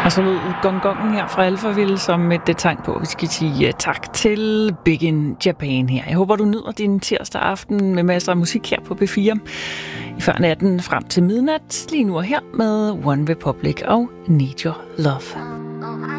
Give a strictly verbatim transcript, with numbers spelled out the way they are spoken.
Og så lød gongongen her fra Alphaville som et tegn på, at vi skal sige tak til Big in Japan her. Jeg håber, du nyder din tirsdag aften med masser af musik her på B fire. I før natten frem til midnat, lige nu og her med One Republic og Need Your Love.